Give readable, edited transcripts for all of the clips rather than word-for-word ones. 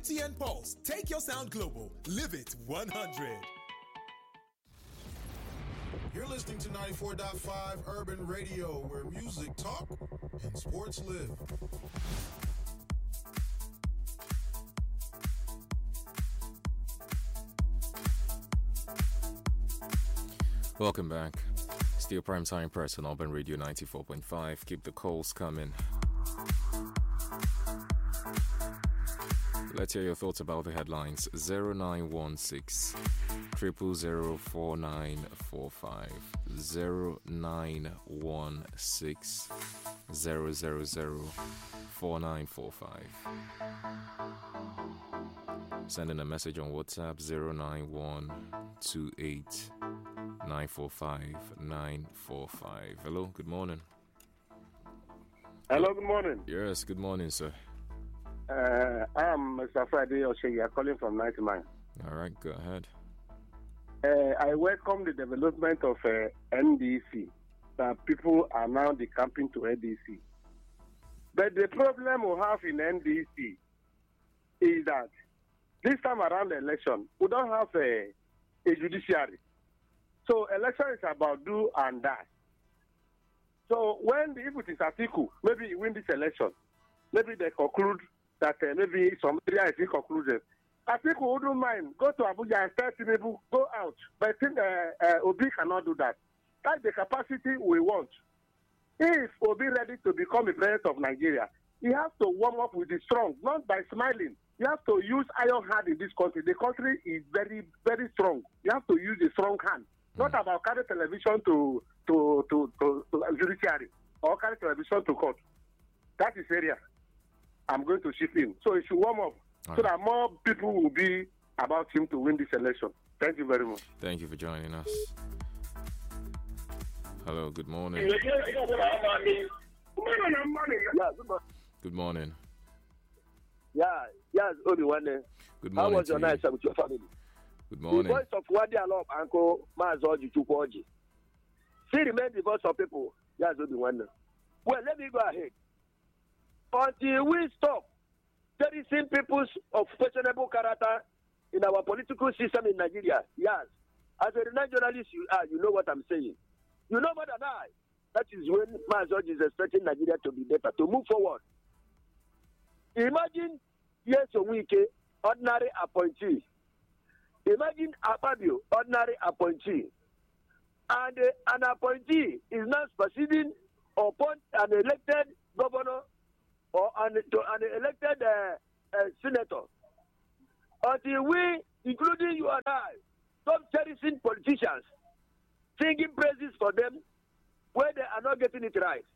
MTN Pulse. Take your sound global. Live it 100. You're listening to 94.5 Urban Radio, where music talk and sports live. Welcome back. Still prime time press on Urban Radio 94.5. Keep the calls coming. Let's hear your thoughts about the headlines. 0916 000 4945 0916 000 4945. Sending a message on WhatsApp 09128 945 945. Hello, good morning. Hello, good morning. Yes, good morning, sir. I'm Mr. Friday Oshe. I'm calling from 99. All right, go ahead. I welcome the development of NDC, that people are now decamping to NDC. But the problem we have in NDC is that this time around the election, we don't have a judiciary. So election is about do and die. So if it is Atiku, maybe he win this election, maybe they conclude that maybe some area is inconclusive. Atiku wouldn't mind, go to Abuja and tell people, go out. But I think Obi cannot do that. That's the capacity we want. If Obi ready to become the president of Nigeria, he has to warm up with the strong, not by smiling. You have to use iron hand in this country. The country is very, very strong. You have to use a strong hand. Not about carry television to judiciary or carry television to court. That is area I'm going to shift in. So it should warm up so that more people will be about him to win this election. Thank you very much. Thank you for joining us. Hello, good morning. Good morning. Yeah, yes, Obi-Wan. Good How morning. was your night with your family? Good morning. The voice of Wadi Alop, Uncle Mazoji Chukwoji. Still remain the voice of people. Yes, Obi-Wan. Well, let me go ahead. Until we stop terrorizing people of questionable character in our political system in Nigeria, yes. As a renowned journalist you are, you know what I'm saying. You know more than I. That is when Mazoji is expecting Nigeria to be better, to move forward. Imagine yes, a week, ordinary appointee. Imagine Akpabio, ordinary appointee. And an appointee is not proceeding upon an elected governor or an elected senator. Until we, including you and I, stop cherishing politicians, singing praises for them where they are not getting it right.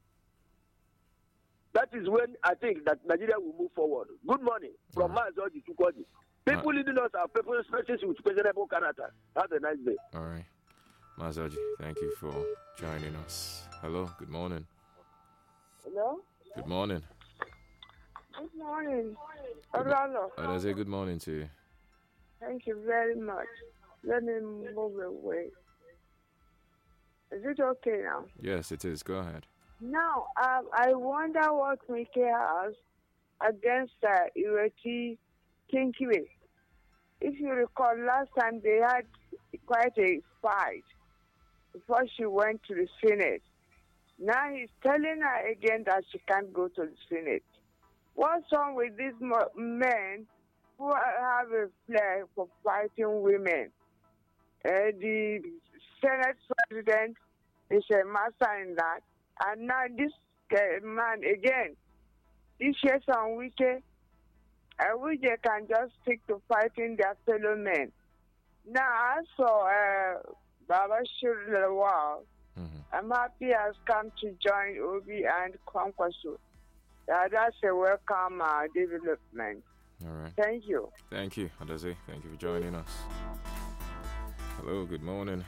That is when I think that Nigeria will move forward. Good morning from Mazoji Chukwoji. People leading us are people especially with questionable character. Have a nice day. All right. Mazoji, thank you for joining us. Hello, good morning. Hello? Good morning. Good morning. I say good morning to you. Thank you very much. Let me move away. Is it okay now? Yes, it is. Go ahead. Now, I wonder what Mike has against Ireti Kinkiwe. If you recall, last time they had quite a fight before she went to the Senate. Now he's telling her again that she can't go to the Senate. What's wrong with these men who have a flair for fighting women? The Senate president is a master in that. And now this man again, this year on weekend, I wish they can just stick to fighting their fellow men. Now I saw Baba Shir Lawal. I'm happy he has come to join Obi and Kwankwaso. That's a welcome development. All right. Thank you. Thank you, Adaze. Thank you for joining us. Hello, good morning.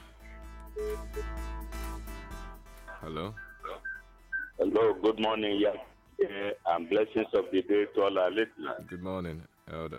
Hello. Hello, good morning. Yeah, and blessings of the day to all our listeners. Good morning, Elder.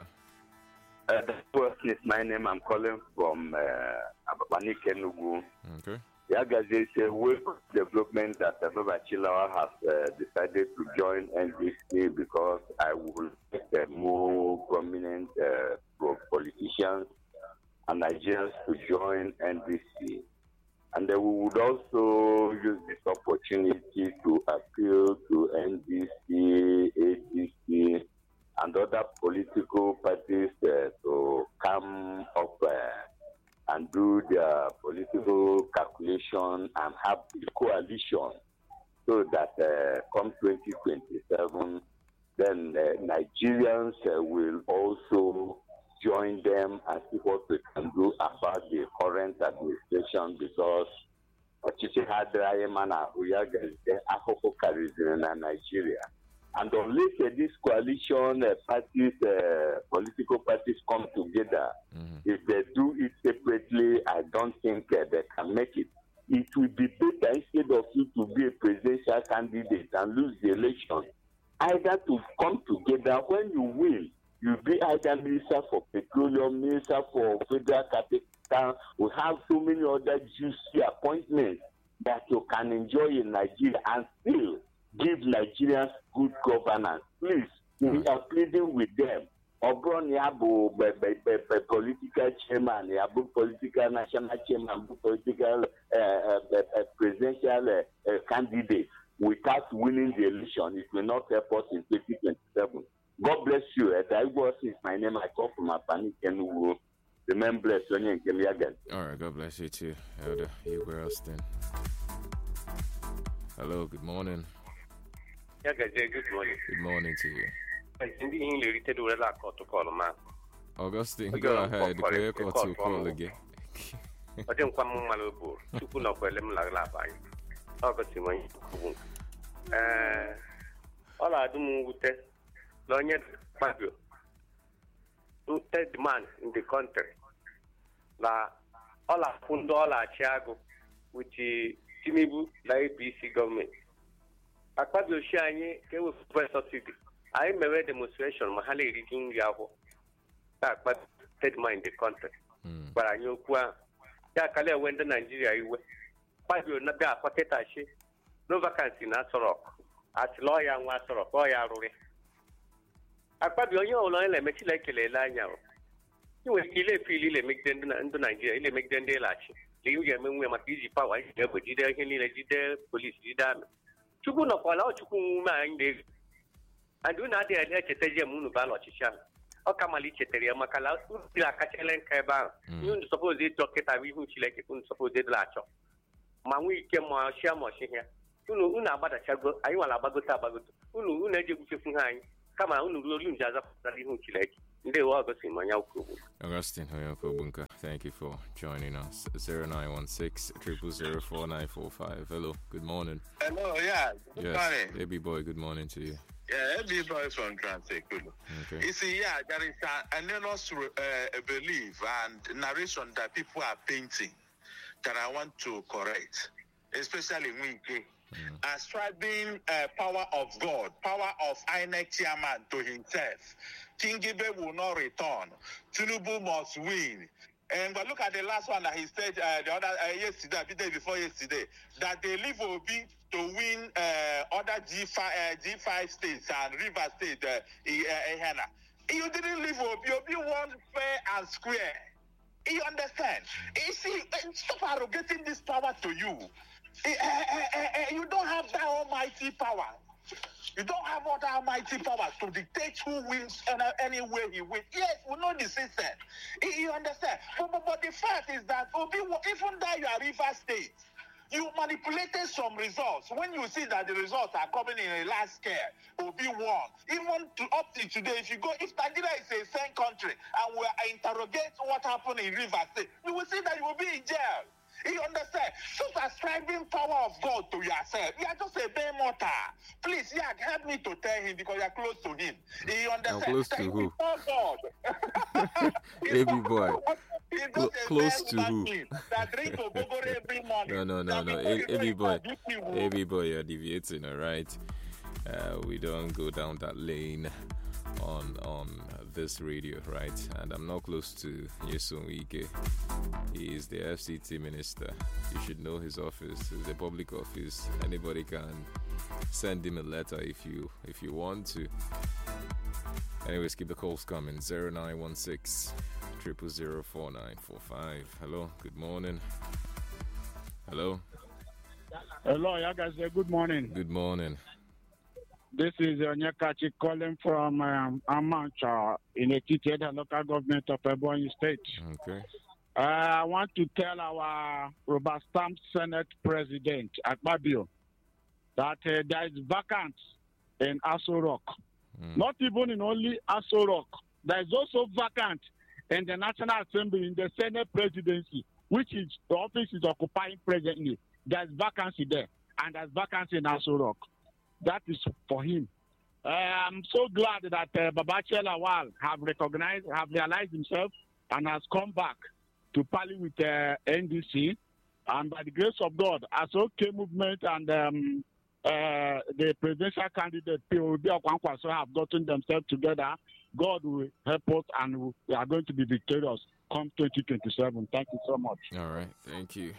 My name, I'm calling from Abapani Kenugu. Okay. Yaga is a way of development that Baba Chilawa has decided to join NDC because I will make a more prominent government, politicians, and Nigerians to join NDC. And then we would also use this opportunity to appeal to NDC, ADC, and other political parties to come up and do their political calculation and have a coalition so that come 2027, then Nigerians will also join them and see what we can do about the current administration, because ọchịchị ha dịrị anyị ma na ahụ ya ga-ete ahụhụ karịzịrị na Nigeria. And unless this coalition parties, political parties come together, if they do it separately, I don't think they can make it. It will be better, instead of you to be a presidential candidate and lose the election, either to come together. When you win, you'll be either Minister for Petroleum, Minister for Federal Capital. We have so many other juicy appointments that you can enjoy in Nigeria and still give Nigerians good governance. Please, we are pleading with them. Obron Yabo, political chairman, Yabo political national chairman, political presidential candidate. Without winning the election, it will not help us in 2027. God bless you. Daigo is my name. I come from Apani Kenuwu. Remember, bless you and Kemi again. All right, God bless you too, Elder Igwe Austin. Hello, good morning. Yeah, good morning. Good morning to you. Augustine, go ahead. To call again. I don't come on my board. You could not let him like that. Augustine, all I do with that. Lonyet Fabio, who take demand in the country. La Ola Fundola Chiago, which is Timibu, la APC government. A Fabio Shani came with Professor City. I made a demonstration, Mahali Riking Yavo. That but take demand in the country. But I knew Kwa Yakale went to Nigeria. Fabio Naga Paketashi, no vacancy in Asoro. At lawyer and Wasoro, lawyer. Akpabio onye ụlọ ele mechila ekele anya o. Iwe ile fili ile megide ndị Nigeria ile megide ndị lachi. Iwu ga-eme nwe maka iji power iji egbe jide ihe niile jide police jide amị. Chukwu nọkwala ọ chukwu nwe anyị na-ego. And unu adịghị echeta je unu ba n'ọchịchị ahụ. Ọ ka mali chetara ya maka na unu akachele nka ebe ahụ. Unu suppose ịdọ kịta bụ ihu Chineke unu suppose ịdịla achọ. Ma nwee ike ma ọchịa ma ọchịchị ya. Unu agbadachago anyị nwere agbagote. Unu eji egbuchefu ha anyị. Augustine Hoyoko, thank you for joining us. 0916-0004945. Hello, good morning. Hello, yeah. Good morning. Baby boy, good morning to you. Yeah, baby boy from Transekulu. Okay. You see, yeah, there is an enormous belief and narration that people are painting that I want to correct, especially Winky. Ascribing power of God, power of INEC chairman to himself. King Gibe will not return. Tinubu must win. And but look at the last one that he said the other yesterday, the day before yesterday, that they leave Obi to win other G5 states and River State. You didn't leave Obi. Obi won fair and square. You understand? You see, stop arrogating this power to you. You don't have that almighty power. You don't have all that almighty power to dictate who wins any way he wins. Yes, we know the system. You understand? But the fact is that Obi, even though you are River State, you manipulated some results. When you see that the results are coming in a large scale, Obi won. Even up to today, if Nigeria is a same country and we interrogate what happened in River State, you will see that you will be in jail. You understand? Just ascribing power of God to yourself. You are just a bare mortar. Please, help me to tell him because you are close to him. You understand? I'm close to who? God. Baby boy. Close to who? That drink Ogogoro every morning. No. Baby boy, you're deviating, all right? We don't go down that lane on this radio, right? And I'm not close to Nyesom Wike. He is the FCT minister. You should know his office. It's a public office. Anybody can send him a letter if you want to. Anyways, keep the calls coming. 0916 000 4945. Hello, good morning. Hello. Hello, yeah, guys. Good morning. Good morning. This is Onyekachi calling from Amancha in Ekiti, the local government of Ebonyi State. Okay. I want to tell our Robert Stamp Senate President, Akpabio, that there is vacant in Aso Rock. Not even in only Aso Rock. There is also vacant in the National Assembly, in the Senate Presidency, which is the office is occupying presently. There is vacancy there, and there is vacancy in Aso Rock. That is for him. I'm so glad that Babachir Lawal have realized himself and has come back to parley with NDC. And by the grace of God, as OK Movement and the presidential candidate, POB Okwankwaso, have gotten themselves together, God will help us and we are going to be victorious come 2027. Thank you so much. All right. Thank you.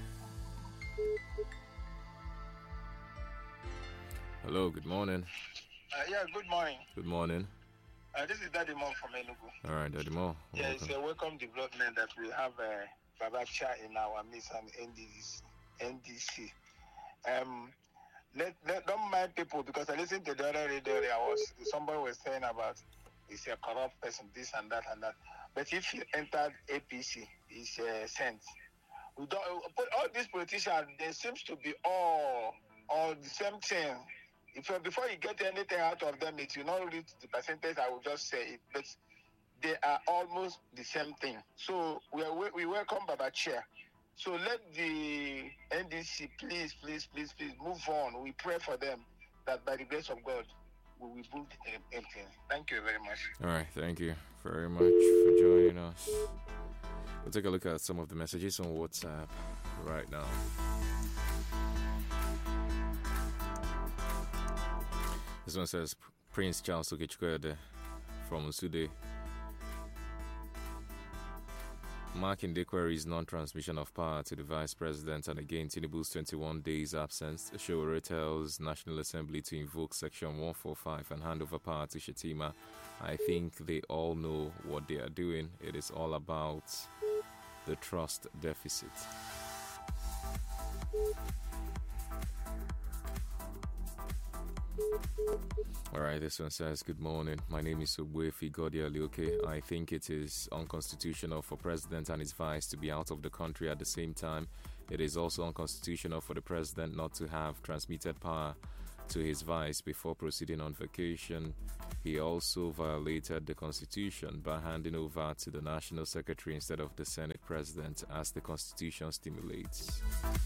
Hello, good morning. Good morning. Good morning. This is Daddy Mo from Enugu. All right, Daddy Mo. Yeah, it's a welcome development that we have Babacha in our midst and NDC. Don't mind people, because I listened to the other radio. Somebody was saying about he's a corrupt person, this and that and that. But if he entered APC, he's sent. We don't. But all these politicians, they seems to be all the same thing. Before you get anything out of them, it will not reach the percentage. I will just say it, but they are almost the same thing. So we welcome Babachir. So let the NDC please move on. We pray for them that by the grace of God we will build everything. Thank you very much. All right, thank you very much for joining us. We'll take a look at some of the messages on WhatsApp right now. This one says, Prince Charles Okechukwu from Usude. Marking the query's non-transmission of power to the Vice President and again Tinubu's 21 days absence, Showore tells National Assembly to invoke Section 145 and hand over power to Shetima. I think they all know what they are doing. It is all about the trust deficit. Alright, this one says, good morning. My name is Ogbuefi Godia Alioke. I think it is unconstitutional for President and his vice to be out of the country at the same time. It is also unconstitutional for the President not to have transmitted power to his vice before proceeding on vacation. He also violated the Constitution by handing over to the National Secretary instead of the Senate President, as the Constitution stimulates.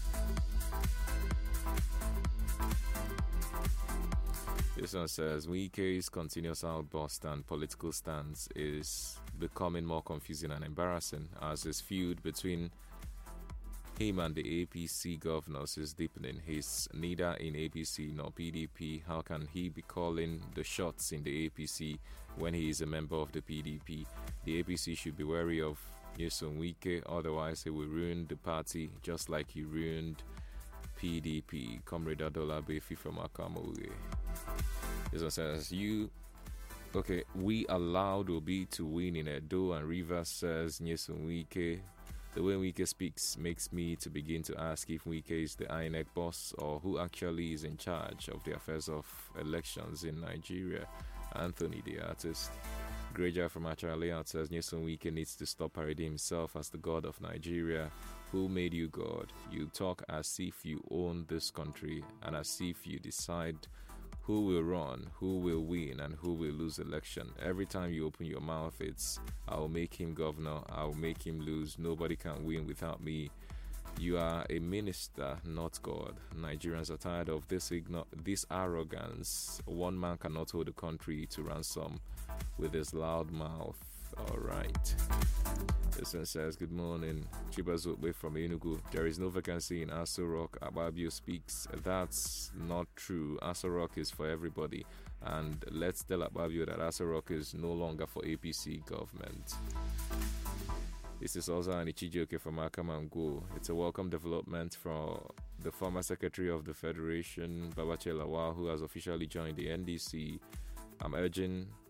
This one says, Wike's continuous outburst and political stance is becoming more confusing and embarrassing as his feud between him and the APC governors is deepening. He's neither in APC nor PDP. How can he be calling the shots in the APC when he is a member of the PDP? The APC should be wary of Nyesom Wike, otherwise he will ruin the party just like he ruined PDP. Comrade Adola Befi from Akamowe. This one says, we allowed Obi to win in Edo and Rivers, says Nyesom Wike. The way Wike speaks makes me to begin to ask if Wike is the INEC boss or who actually is in charge of the affairs of elections in Nigeria. Anthony, the artist. Greja from Achara Layout says Nyesom Wike needs to stop parading himself as the god of Nigeria. Who made you God? You talk as if you own this country and as if you decide who will run, who will win, and who will lose election. Every time you open your mouth, it's, I'll make him governor, I'll make him lose, nobody can win without me. You are a minister, not God. Nigerians are tired of this arrogance. One man cannot hold a country to ransom with his loud mouth. All right. This one says, good morning. Chibazokwe from Enugu. There is no vacancy in Aso Rock. Akpabio speaks. That's not true. Aso Rock is for everybody. And let's tell Akpabio that Aso Rock is no longer for APC government. This is also an Ichijoke from Akamango. It's a welcome development from the former Secretary of the Federation, Babachir Lawal, who has officially joined the NDC. I'm urging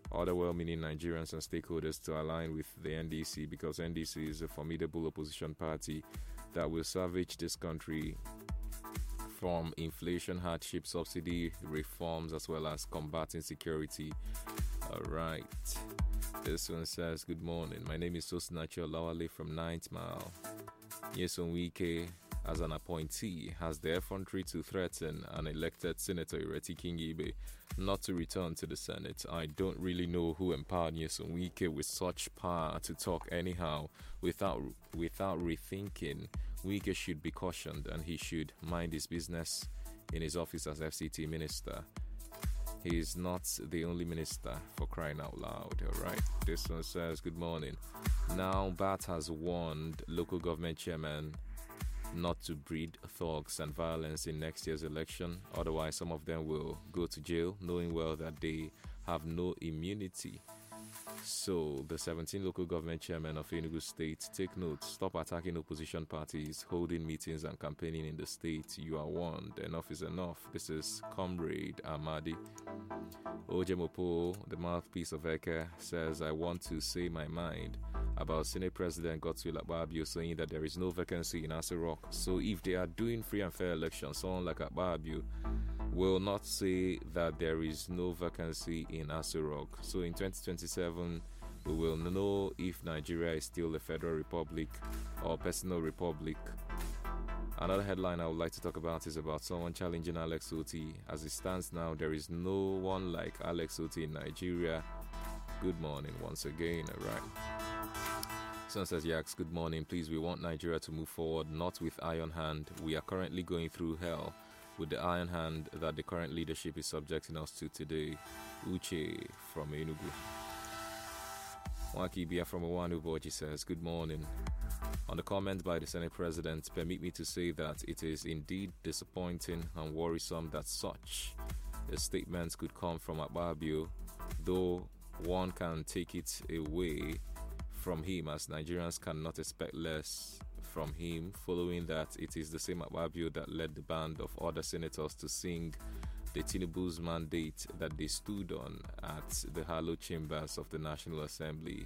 other well-meaning Nigerians and stakeholders to align with the NDC because NDC is a formidable opposition party that will salvage this country from inflation, hardship, subsidy reforms, as well as combating security. All right. This one says, good morning. My name is Osinachi Olawale from 9th Mile. Nyesom Wike, as an appointee, has the effrontery to threaten an elected Senator Ireti Kingibe not to return to the Senate. I don't really know who empowered Nyesom Wike with such power to talk anyhow without rethinking. Wike should be cautioned and he should mind his business in his office as FCT minister. He is not the only minister, for crying out loud. All right. This one says, good morning. Now, BAT has warned local government chairmen not to breed thugs and violence in next year's election. Otherwise, some of them will go to jail, knowing well that they have no immunity. So, the 17 local government chairmen of Enugu State, take note, stop attacking opposition parties, holding meetings and campaigning in the state. You are warned. Enough is enough. This is Comrade Amadi. Ojemopo, the mouthpiece of Eke, says, I want to say my mind about Senate President Godswill Akpabio saying that there is no vacancy in Aso Rock. So if they are doing free and fair elections, someone like Akpabio will not say that there is no vacancy in Aso Rock. So in 2027, we will know if Nigeria is still a federal republic or personal republic. Another headline I would like to talk about is about someone challenging Alex Otti. As it stands now, there is no one like Alex Otti in Nigeria. Good morning once again, all right. Someone says, Yaks, good morning. Please, we want Nigeria to move forward, not with iron hand. We are currently going through hell with the iron hand that the current leadership is subjecting us to today. Uche from Enugu. Waki Bia from Owanu Boji says, good morning. On the comment by the Senate President, permit me to say that it is indeed disappointing and worrisome that such a statement could come from Akpabio, though one can take it away from him as Nigerians cannot expect less from him, following that it is the same Akpabio that led the band of other senators to sing the Tinubu's mandate that they stood on at the hallowed chambers of the National Assembly.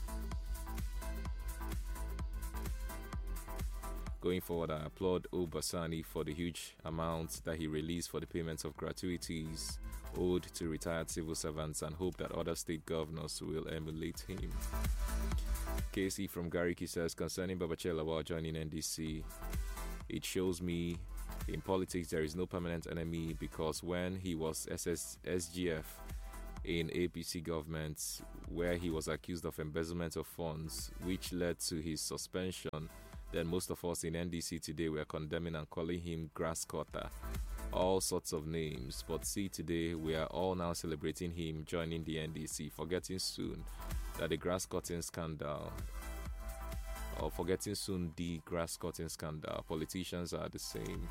Going forward, I applaud Obasani for the huge amount that he released for the payments of gratuities owed to retired civil servants and hope that other state governors will emulate him. Casey from Gariki says, concerning Babachela while joining NDC, it shows me in politics there is no permanent enemy because when he was SGF in APC government, where he was accused of embezzlement of funds, which led to his suspension, then most of us in NDC today were condemning and calling him grass cutter, all sorts of names. But see, today we are all now celebrating him joining the NDC, forgetting soon that the grass cutting scandal, or forgetting soon the grass cutting scandal. Politicians are the same.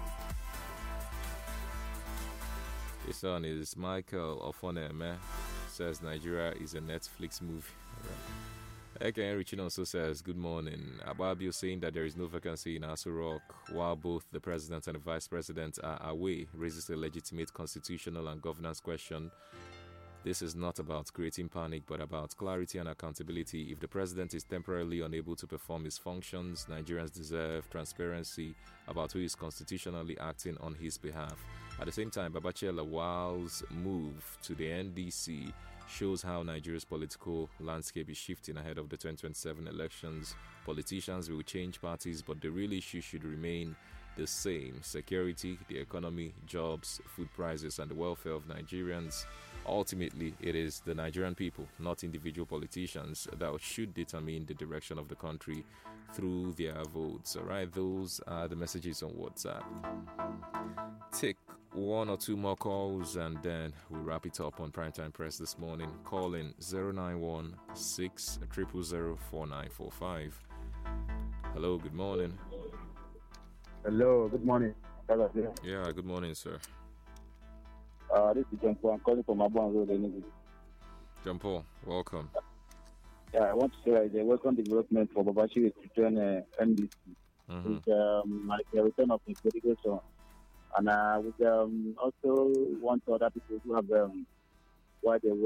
This one is Michael Ofoneme, says Nigeria is a Netflix movie. Eke Richin also says, good morning. Akpabio saying that there is no vacancy in Aso Rock while both the president and the vice president are away raises a legitimate constitutional and governance question. This is not about creating panic, but about clarity and accountability. If the president is temporarily unable to perform his functions, Nigerians deserve transparency about who is constitutionally acting on his behalf. At the same time, Babachela Lawal's move to the NDC shows how Nigeria's political landscape is shifting ahead of the 2027 elections. Politicians will change parties, but the real issue should remain the same: security, the economy, jobs, food prices, and the welfare of Nigerians. Ultimately, it is the Nigerian people, not individual politicians, that should determine the direction of the country through their votes. All right, those are the messages on WhatsApp. Take one or two more calls and then we'll wrap it up on Primetime Press this morning. Call in 091 600 4945. Hello, good morning. Hello, good morning. Yeah, good morning, sir. This is John Paul. I'm calling from Abuan Road, Enugu. John Paul, welcome. Yeah, I want to say it's a welcome development for Babachir to join NDC. It's like a return of his dedication. And I would also want other people who have why they were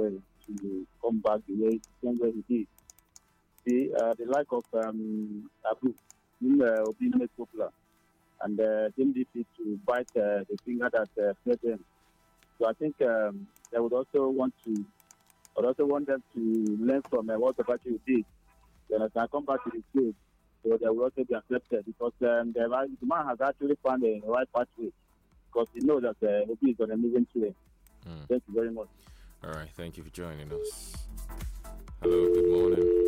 to come back the same way he did. The like of Abu, whom Obi made popular, and didn't defeat to bite the finger that fed them. So I think they would also want them to learn from what Obachi did. Then I can come back to the stage, so they will also be accepted because the man has actually found the right pathway because he knows that Obi is on a moving train. Thank you very much. All right, thank you for joining us. Hello, good morning.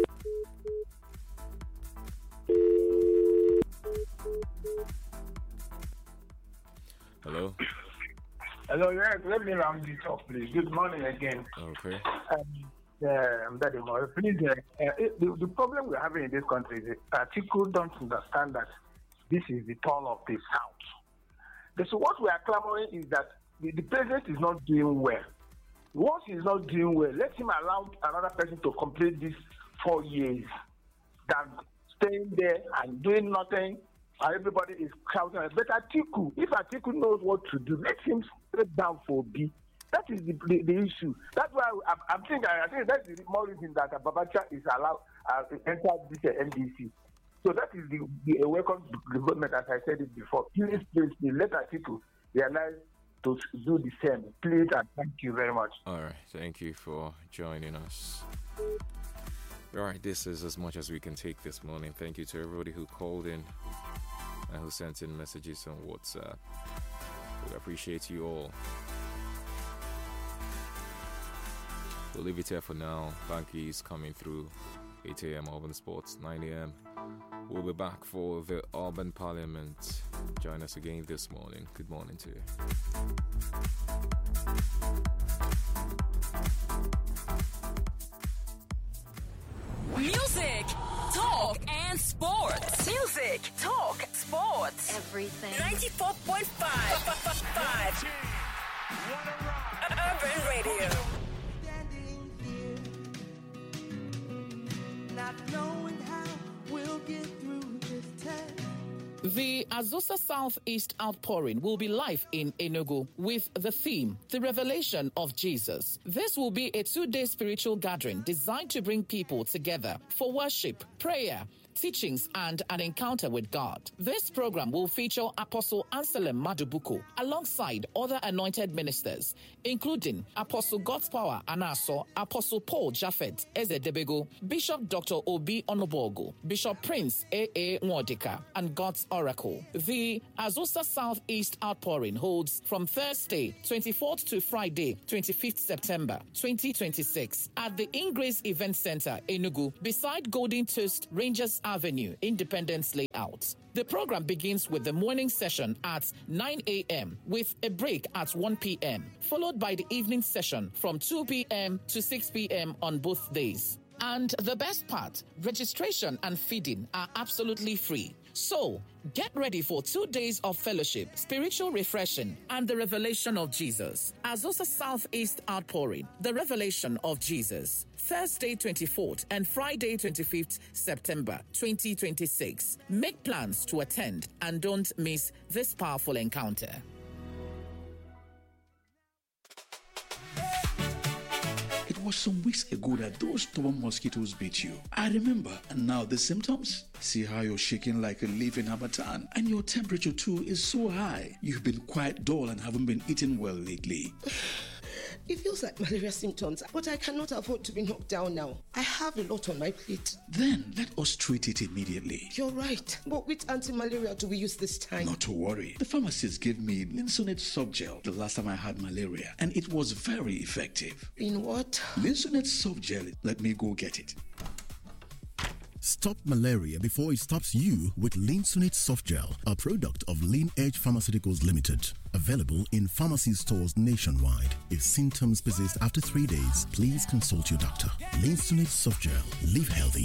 Hello. Hello, yes, let me round this up, please. Good morning again. Okay. I'm Daddy Moore. Please, the problem we're having in this country is that people don't understand that this is the turn of the South. So what we are clamoring is that the president is not doing well. Once he's not doing well, let him allow another person to complete this 4 years than staying there and doing nothing. And everybody is shouting. But Atiku, if Atiku knows what to do, let him step down for B. That is the issue. That's why I think that's the more reason that Babacha is allowed to enter this NDC. So that is the welcome development, as I said it before. Please, let Atiku realize to do the same. Please, and thank you very much. All right, thank you for joining us. All right, this is as much as we can take this morning. Thank you to everybody who called in and who sent in messages on WhatsApp. We appreciate you all. We'll leave it here for now. Banky is coming through 8 a.m. Urban Sports, 9 a.m. We'll be back for the Urban Parliament. Join us again this morning. Good morning to you. Music, talk, and sports. Music, talk, sports. Everything. 94.5. Urban Radio. Not knowing how we'll get through this test. The Azusa Southeast Outpouring will be live in Enugu with the theme, The Revelation of Jesus. This will be a 2-day spiritual gathering designed to bring people together for worship, prayer, teachings, and an encounter with God. This program will feature Apostle Anselm Madubuko alongside other anointed ministers, including Apostle God's Power Anaso, Apostle Paul Japheth Ezedebego, Bishop Dr. Obi Onobogo, Bishop Prince A.A. Mwodika, and God's Oracle. The Azusa Southeast Outpouring holds from Thursday, 24th to Friday, 25th September 2026 at the Ingrace Event Center, Enugu, beside Golden Toast Rangers Avenue, Independence Layout. The program begins with the morning session at 9 a.m. with a break at 1 p.m., followed by the evening session from 2 p.m. to 6 p.m. on both days. And the best part, registration and feeding are absolutely free. So, get ready for 2 days of fellowship, spiritual refreshing, and the revelation of Jesus. Azusa Southeast Outpouring, the revelation of Jesus. Thursday 24th and Friday 25th September 2026. Make plans to attend and don't miss this powerful encounter. It was some weeks ago that those stubborn mosquitoes bit you. I remember. And now the symptoms? See how you're shaking like a leaf in Hamatan. And your temperature too is so high. You've been quite dull and haven't been eating well lately. It feels like malaria symptoms, but I cannot afford to be knocked down now. I have a lot on my plate. Then let us treat it immediately. You're right. But which anti-malaria do we use this time? Not to worry. The pharmacist gave me Linsonet Softgel the last time I had malaria, and it was very effective. In what? Linsonet Softgel. Let me go get it. Stop malaria before it stops you with Linsonet Softgel, a product of Lean Edge Pharmaceuticals Limited. Available in pharmacy stores nationwide. If symptoms persist after 3 days, please consult your doctor. Linsonet Softgel. Live healthy.